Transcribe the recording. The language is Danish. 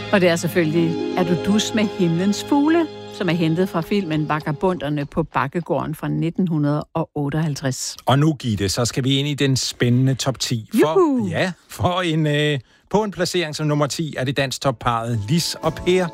Og det er selvfølgelig Er du dus med himlens fugle, som er hentet fra filmen Vagabonderne på Bakkegården fra 1958. Og nu, Gitte, så skal vi ind i den spændende top 10. På en placering som nummer 10 er det dansk topparret Lis og Per.